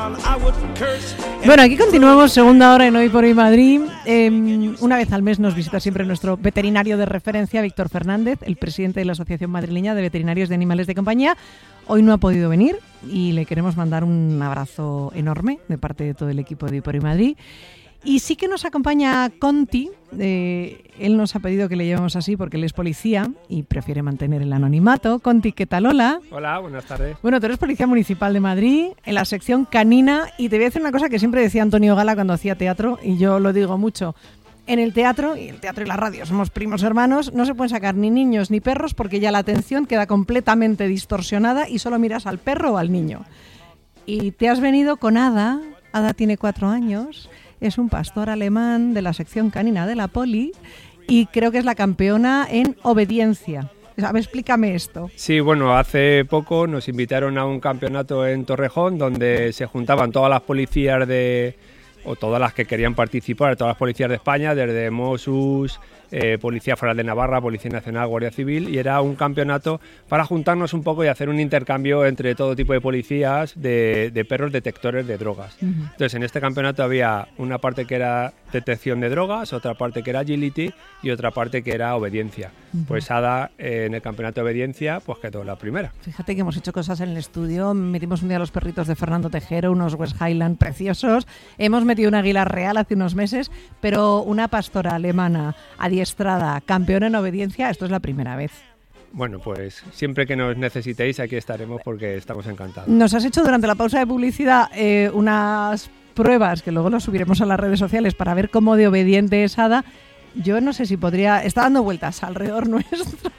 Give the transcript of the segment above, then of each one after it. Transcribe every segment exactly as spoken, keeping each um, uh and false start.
Bueno, aquí continuamos, segunda hora en Hoy por Hoy Madrid. Eh, una vez al mes nos visita siempre nuestro veterinario de referencia, Víctor Fernández, el presidente de la Asociación Madrileña de Veterinarios de Animales de Compañía. Hoy no ha podido venir y le queremos mandar un abrazo enorme de parte de todo el equipo de Hoy por Hoy Madrid. Y sí que nos acompaña Conti. Eh, él nos ha pedido que le llevemos así porque él es policía y prefiere mantener el anonimato. Conti, ¿qué tal? Hola. Hola, buenas tardes. Bueno, tú eres policía municipal de Madrid, en la sección canina, y te voy a decir una cosa que siempre decía Antonio Gala cuando hacía teatro, y yo lo digo mucho. En el teatro, y el teatro y la radio somos primos hermanos, no se pueden sacar ni niños ni perros porque ya la atención queda completamente distorsionada y solo miras al perro o al niño. Y te has venido con Ada. Ada tiene cuatro años. Es un pastor alemán de la sección canina de la Poli y creo que es la campeona en obediencia. A ver, explícame esto. Sí, bueno, hace poco nos invitaron a un campeonato en Torrejón donde se juntaban todas las policías de, o todas las que querían participar, todas las policías de España, desde Mossos, eh, Policía Foral de Navarra, Policía Nacional, Guardia Civil, y era un campeonato para juntarnos un poco y hacer un intercambio entre todo tipo de policías de, de perros detectores de drogas. Uh-huh. Entonces, en este campeonato había una parte que era detección de drogas, otra parte que era agility y otra parte que era obediencia. Uh-huh. Pues Ada, eh, en el campeonato de obediencia, pues quedó la primera. Fíjate que hemos hecho cosas en el estudio. Metimos un día los perritos de Fernando Tejero, unos West Highland preciosos. Hemos metido una águila real hace unos meses, pero una pastora alemana adiestrada, campeona en obediencia, esto es la primera vez. Bueno, pues siempre que nos necesitéis aquí estaremos porque estamos encantados. Nos has hecho durante la pausa de publicidad eh, unas pruebas que luego lo subiremos a las redes sociales para ver cómo de obediente es Ada. Yo no sé si podría... Está dando vueltas alrededor nuestro.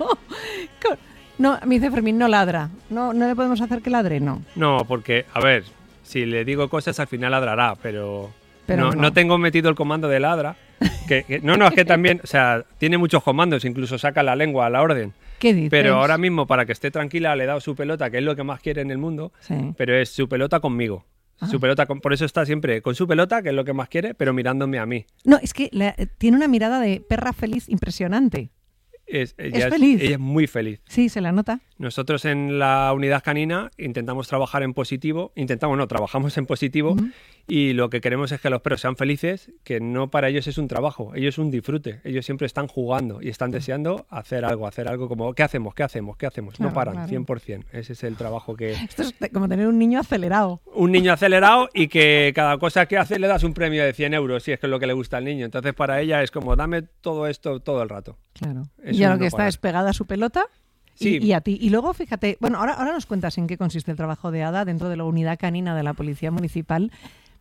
No, me dice Fermín, no ladra. No, no le podemos hacer que ladre, no. No, porque, a ver, si le digo cosas al final ladrará, pero... pero no, no. no tengo metido el comando de ladra. Que, que, no, no, es que también, o sea, tiene muchos comandos, incluso saca la lengua a la orden. ¿Qué dices? Pero ahora mismo, para que esté tranquila, le he dado su pelota, que es lo que más quiere en el mundo, sí. Pero es su pelota conmigo. Ah. Su pelota, con, por eso está siempre con su pelota, que es lo que más quiere, pero mirándome a mí. No, es que la, tiene una mirada de perra feliz impresionante. Es, ella es feliz. Es, ella es muy feliz. Sí, se la nota. Nosotros en la unidad canina intentamos trabajar en positivo, intentamos no, trabajamos en positivo uh-huh. Y lo que queremos es que los perros sean felices, que no para ellos es un trabajo, ellos es un disfrute, ellos siempre están jugando y están deseando hacer algo, hacer algo como ¿qué hacemos? ¿Qué hacemos? ¿Qué hacemos? Claro, no paran, claro. cien por ciento, ese es el trabajo que... Esto es como tener un niño acelerado. Un niño acelerado y que cada cosa que hace le das un premio de cien euros, si es que es lo que le gusta al niño, entonces para ella es como dame todo esto todo el rato. Claro, es y ya lo que no está parar. Es pegada a su pelota. Sí. Y, y a ti. Y luego, fíjate, bueno, ahora, ahora nos cuentas en qué consiste el trabajo de Ada dentro de la unidad canina de la Policía Municipal.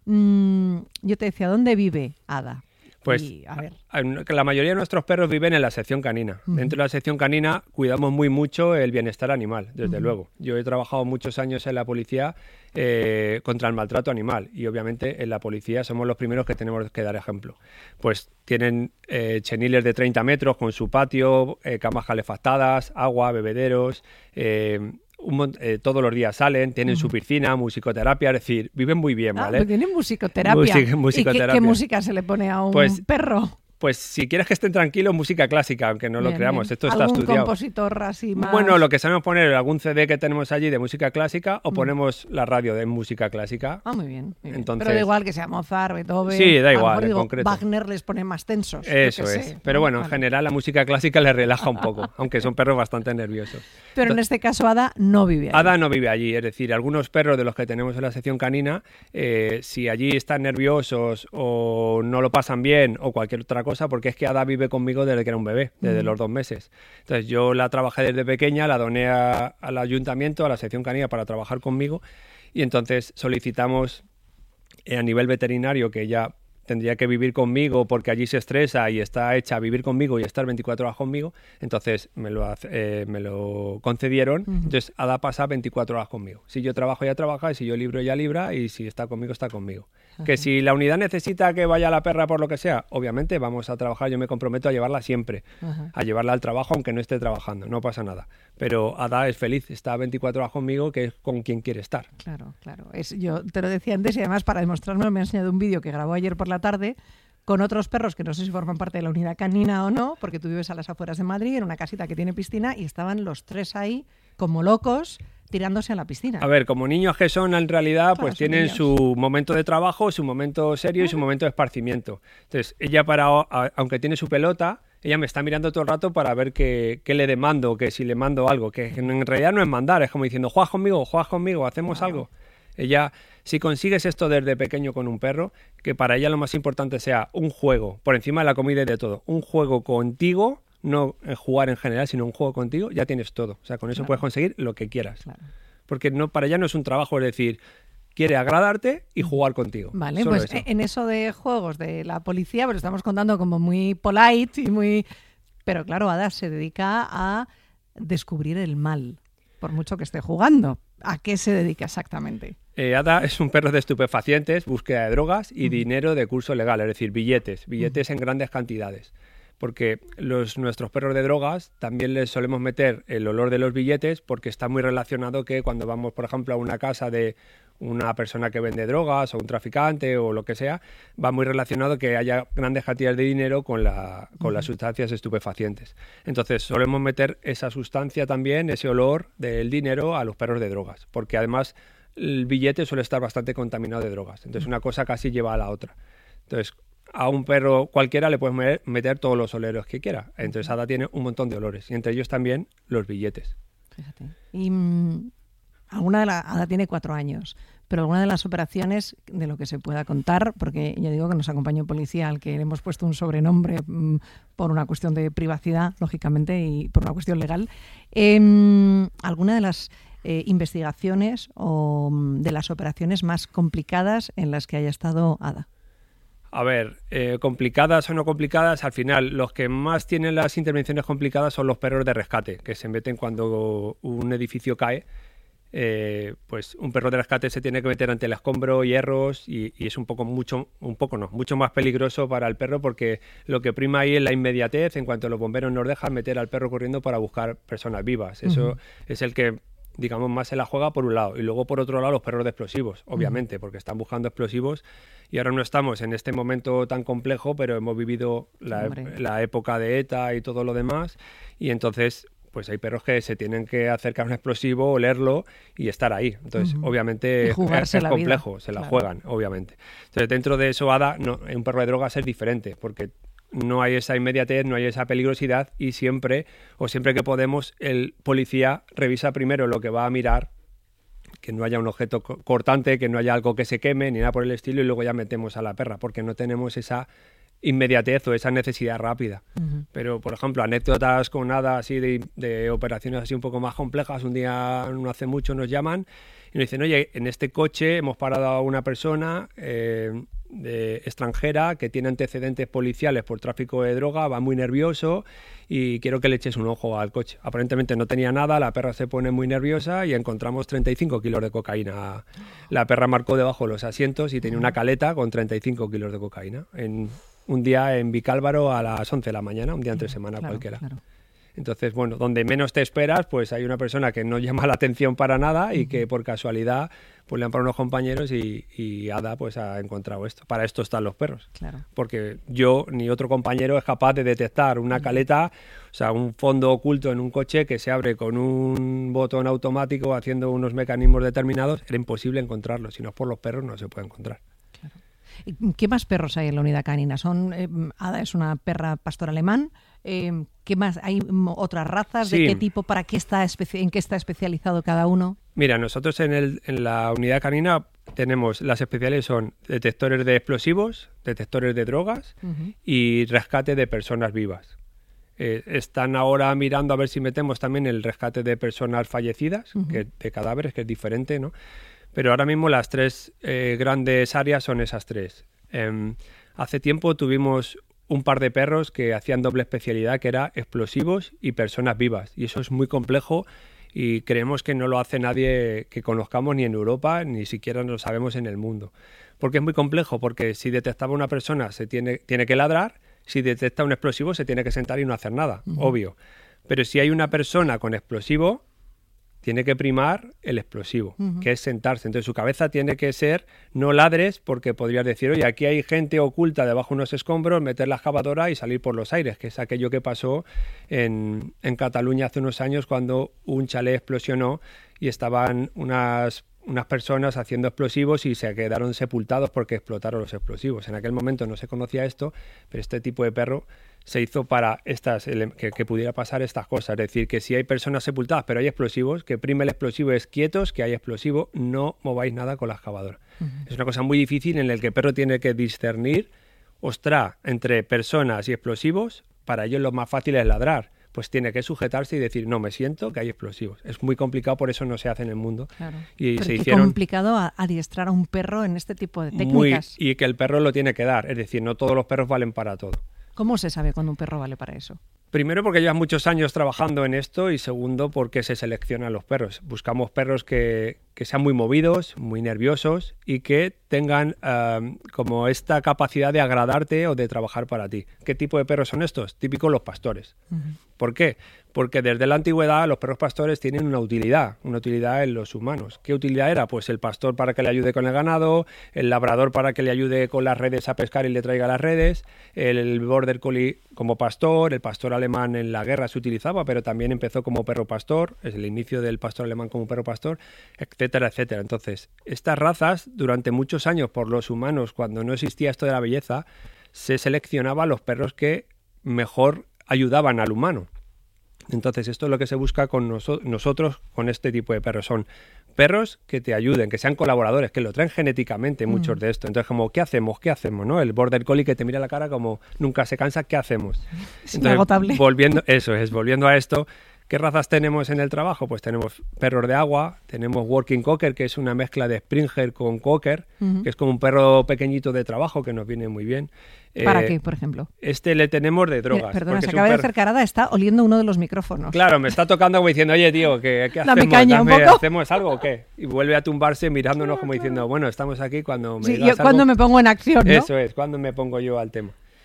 Mm, yo te decía, ¿dónde vive Ada? Pues y, a ver. La mayoría de nuestros perros viven en la sección canina. Uh-huh. Dentro de la sección canina cuidamos muy mucho el bienestar animal, desde uh-huh. luego. Yo he trabajado muchos años en la policía eh, contra el maltrato animal y obviamente en la policía somos los primeros que tenemos que dar ejemplo. Pues tienen eh, cheniles de treinta metros con su patio, eh, camas calefactadas, agua, bebederos... Eh, Un, eh, todos los días salen, tienen uh-huh. su piscina, musicoterapia, es decir, viven muy bien, ¿vale? Ah, tienen musicoterapia. Music, musicoterapia. ¿Y qué, qué música se le pone a un pues, perro? Pues si quieres que estén tranquilos, música clásica, aunque no bien, lo creamos, bien. Esto está ¿Algún estudiado. compositor así más? Bueno, lo que sabemos poner, algún C D que tenemos allí de música clásica o mm. ponemos la radio de música clásica. Ah, muy bien. Muy bien. Entonces, pero da igual que sea Mozart, Beethoven... Sí, da igual, en digo, concreto. Wagner les pone más tensos. Eso es. Sé, pero ¿no? bueno, vale. en general la música clásica les relaja un poco, aunque son perros bastante nerviosos. Pero en este caso Ada no vive allí. Ada no vive allí, es decir, algunos perros de los que tenemos en la sección canina, eh, si allí están nerviosos o no lo pasan bien o cualquier otra cosa, porque es que Ada vive conmigo desde que era un bebé, desde mm. los dos meses. Entonces yo la trabajé desde pequeña, la doné a, al ayuntamiento, a la sección canina para trabajar conmigo y entonces solicitamos eh, a nivel veterinario que ella tendría que vivir conmigo porque allí se estresa y está hecha a vivir conmigo y estar veinticuatro horas conmigo, entonces me lo, eh, me lo concedieron, uh-huh. Entonces Ada pasa veinticuatro horas conmigo. Si yo trabajo, ella trabaja, y si yo libro, ella libra, y si está conmigo, está conmigo. Uh-huh. Que si la unidad necesita que vaya la perra por lo que sea, obviamente vamos a trabajar, yo me comprometo a llevarla siempre, uh-huh. a llevarla al trabajo aunque no esté trabajando, no pasa nada. Pero Ada es feliz, está veinticuatro horas conmigo, que es con quien quiere estar. Claro, claro. Es, yo te lo decía antes y además para demostrarme me ha enseñado un vídeo que grabó ayer por la tarde con otros perros que no sé si forman parte de la unidad canina o no, porque tú vives a las afueras de Madrid, en una casita que tiene piscina, y estaban los tres ahí como locos tirándose a la piscina. A ver, como niños que son, en realidad, Claro, pues son tienen niños. su momento de trabajo, su momento serio y su momento de esparcimiento. Entonces, ella para, a- aunque tiene su pelota, ella me está mirando todo el rato para ver qué, qué le demando, que si le mando algo, que en realidad no es mandar, es como diciendo, juegas conmigo, juegas conmigo, hacemos Wow. algo. Ella, si consigues esto desde pequeño con un perro, que para ella lo más importante sea un juego, por encima de la comida y de todo, un juego contigo, no eh, jugar en general, sino un juego contigo, ya tienes todo. O sea, con eso Claro. puedes conseguir lo que quieras. Claro. Porque no, para ella no es un trabajo, es decir, quiere agradarte y jugar contigo. Vale, Solo pues eso. en eso de juegos de la policía, pero estamos contando como muy polite y muy... Pero claro, Ada se dedica a descubrir el mal, por mucho que esté jugando. ¿A qué se dedica exactamente? Eh, Ada es un perro de estupefacientes, búsqueda de drogas y dinero de curso legal, es decir, billetes, billetes en grandes cantidades. Porque los, nuestros perros de drogas también les solemos meter el olor de los billetes porque está muy relacionado que cuando vamos, por ejemplo, a una casa de una persona que vende drogas o un traficante o lo que sea, va muy relacionado que haya grandes cantidades de dinero con, la, con las sustancias estupefacientes. Entonces solemos meter esa sustancia también, ese olor del dinero a los perros de drogas, porque además el billete suele estar bastante contaminado de drogas. Entonces una cosa casi lleva a la otra. Entonces a un perro cualquiera le puedes meter todos los oleros que quiera. Entonces Ada tiene un montón de olores y entre ellos también los billetes. Fíjate. Y mm, alguna de la Ada tiene cuatro años, pero alguna de las operaciones de lo que se pueda contar, porque ya digo que nos acompaña un policía al que le hemos puesto un sobrenombre mm, por una cuestión de privacidad, lógicamente, y por una cuestión legal. Eh, alguna de las eh, investigaciones o mm, de las operaciones más complicadas en las que haya estado Ada. A ver, eh, complicadas o no complicadas, al final los que más tienen las intervenciones complicadas son los perros de rescate, que se meten cuando un edificio cae. Eh, pues un perro de rescate se tiene que meter ante el escombro, hierros, y, y es un poco, mucho, un poco no, mucho más peligroso para el perro porque lo que prima ahí es la inmediatez. En cuanto los bomberos nos dejan meter al perro corriendo para buscar personas vivas. Eso uh-huh. es el que, digamos, más se la juega por un lado. Y luego por otro lado los perros de explosivos, obviamente, uh-huh. porque están buscando explosivos. Y ahora no estamos en este momento tan complejo, pero hemos vivido la, la época de ETA y todo lo demás. Y entonces, pues hay perros que se tienen que acercar a un explosivo, olerlo y estar ahí. Entonces, uh-huh. obviamente, es, es complejo, se la claro. juegan, obviamente. Entonces, dentro de eso, Ada, no, un perro de drogas es diferente, porque no hay esa inmediatez, no hay esa peligrosidad y siempre, o siempre que podemos, el policía revisa primero lo que va a mirar, que no haya un objeto cortante, que no haya algo que se queme, ni nada por el estilo, y luego ya metemos a la perra, porque no tenemos esa inmediatez o esa necesidad rápida. Uh-huh. Pero, por ejemplo, anécdotas con nada así de, de operaciones así un poco más complejas, un día, no hace mucho, nos llaman y nos dicen, oye, en este coche hemos parado a una persona eh, de extranjera que tiene antecedentes policiales por tráfico de droga, va muy nervioso y quiero que le eches un ojo al coche. Aparentemente no tenía nada, la perra se pone muy nerviosa y encontramos treinta y cinco kilos de cocaína. La perra marcó debajo de los asientos y tenía una caleta con treinta y cinco kilos de cocaína en un día en Vicálvaro a las once de la mañana, un día entre semana claro, cualquiera. Claro. Entonces, bueno, donde menos te esperas, pues hay una persona que no llama la atención para nada y uh-huh. que por casualidad pues le han parado unos compañeros y, y Ada pues ha encontrado esto. Para esto están los perros. Claro. Porque yo ni otro compañero es capaz de detectar una uh-huh. caleta, o sea, un fondo oculto en un coche que se abre con un botón automático haciendo unos mecanismos determinados. Era imposible encontrarlo. Si no es por los perros, no se puede encontrar. Claro. ¿Qué más perros hay en la unidad canina? Son eh, Ada es una perra pastor alemán. Eh, ¿Qué más? ¿Hay otras razas? Sí. ¿De qué tipo? ¿Para qué está especi- en qué está especializado cada uno? Mira, nosotros en, el, en la unidad canina tenemos, las especiales son detectores de explosivos, detectores de drogas uh-huh. y rescate de personas vivas. Eh, están ahora mirando a ver si metemos también el rescate de personas fallecidas, uh-huh. que, de cadáveres, que es diferente, ¿no? Pero ahora mismo las tres eh, grandes áreas son esas tres. Eh, hace tiempo tuvimos un par de perros que hacían doble especialidad, que era explosivos y personas vivas. Y eso es muy complejo y creemos que no lo hace nadie que conozcamos ni en Europa, ni siquiera lo sabemos en el mundo. ¿Por qué es muy complejo? Porque si detectaba una persona se tiene, tiene que ladrar, si detecta un explosivo se tiene que sentar y no hacer nada, uh-huh. obvio. Pero si hay una persona con explosivo, tiene que primar el explosivo, uh-huh. que es sentarse. Entonces su cabeza tiene que ser, no ladres, porque podrías decir, oye, aquí hay gente oculta debajo de unos escombros, meter la excavadora y salir por los aires, que es aquello que pasó en, en Cataluña hace unos años cuando un chalet explosionó y estaban unas, unas personas haciendo explosivos y se quedaron sepultados porque explotaron los explosivos. En aquel momento no se conocía esto, pero este tipo de perro se hizo para estas que, que pudiera pasar estas cosas. Es decir, que si hay personas sepultadas pero hay explosivos, que prime el explosivo es quietos, que hay explosivo, no mováis nada con la excavadora. Uh-huh. Es una cosa muy difícil en la que el perro tiene que discernir, ostras, entre personas y explosivos. Para ellos lo más fácil es ladrar. Pues tiene que sujetarse y decir, no, me siento que hay explosivos. Es muy complicado, por eso no se hace en el mundo. Claro. Y Pero se qué hicieron complicado a- adiestrar a un perro en este tipo de técnicas. muy, y que el perro lo tiene que dar. Es decir, no todos los perros valen para todo. ¿Cómo se sabe cuando un perro vale para eso? Primero porque llevas muchos años trabajando en esto y segundo porque se seleccionan los perros. Buscamos perros que, que sean muy movidos, muy nerviosos y que tengan um, como esta capacidad de agradarte o de trabajar para ti. ¿Qué tipo de perros son estos? Típicos los pastores. Uh-huh. ¿Por qué? Porque desde la antigüedad los perros pastores tienen una utilidad, una utilidad en los humanos. ¿Qué utilidad era? Pues el pastor para que le ayude con el ganado, el labrador para que le ayude con las redes a pescar y le traiga las redes, el border collie como pastor, el pastor alemán en la guerra se utilizaba, pero también empezó como perro pastor, es el inicio del pastor alemán como perro pastor, etcétera, etcétera. Entonces, estas razas, durante muchos años por los humanos, cuando no existía esto de la belleza, se seleccionaba los perros que mejor ayudaban al humano. Entonces, esto es lo que se busca con noso- nosotros con este tipo de perros. Son perros que te ayuden, que sean colaboradores, que lo traen genéticamente muchos mm. de esto. Entonces, como, ¿qué hacemos? ¿Qué hacemos? ¿No? El border collie que te mira la cara como nunca se cansa, ¿qué hacemos? Es Entonces, inagotable. Volviendo, eso es, volviendo a esto, ¿qué razas tenemos en el trabajo? Pues tenemos perros de agua, tenemos working cocker, que es una mezcla de Springer con cocker, uh-huh. que es como un perro pequeñito de trabajo que nos viene muy bien. ¿Para eh, qué, por ejemplo? Este le tenemos de drogas. Eh, perdona, se acaba de acercar Ada, está oliendo uno de los micrófonos. Claro, me está tocando como diciendo, oye, tío, ¿qué, qué hacemos? Dame caña Dame, un poco. ¿Hacemos algo o qué? Y vuelve a tumbarse mirándonos como diciendo, bueno, estamos aquí cuando me sí, digas yo algo. cuando me pongo en acción, ¿no? Eso es, cuando me pongo yo al tema.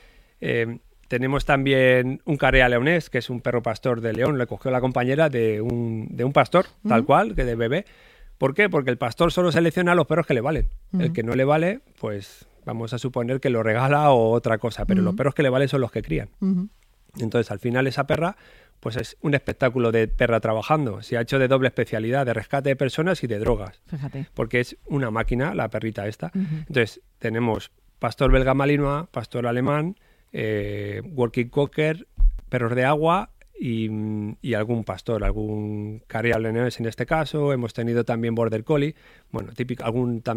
Eh, tenemos también un carrea leonés, que es un perro pastor de León, le cogió la compañera de un, de un pastor, uh-huh. tal cual, que de bebé. ¿Por qué? Porque el pastor solo selecciona a los perros que le valen. Uh-huh. El que no le vale, pues vamos a suponer que lo regala o otra cosa, pero uh-huh. los perros que le valen son los que crían. Uh-huh. Entonces, al final esa perra, pues es un espectáculo de perra trabajando. Se ha hecho de doble especialidad, de rescate de personas y de drogas. Fíjate. Porque es una máquina, la perrita esta. Uh-huh. Entonces, tenemos pastor belga malinois, pastor alemán, eh, working cocker, perros de agua y, y algún pastor, algún carrea leonés en este caso. Hemos tenido también border collie, bueno, típico, algún también